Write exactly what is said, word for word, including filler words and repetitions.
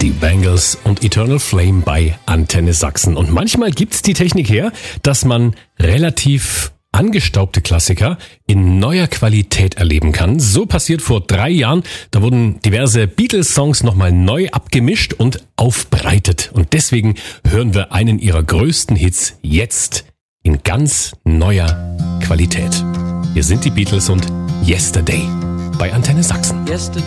Die Bangles und Eternal Flame bei Antenne Sachsen. Und manchmal gibt's die Technik her, dass man relativ angestaubte Klassiker in neuer Qualität erleben kann. So passiert vor drei Jahren. Da wurden diverse Beatles-Songs nochmal neu abgemischt und aufbereitet. Und deswegen hören wir einen ihrer größten Hits jetzt in ganz neuer Qualität. Hier sind die Beatles und Yesterday bei Antenne Sachsen.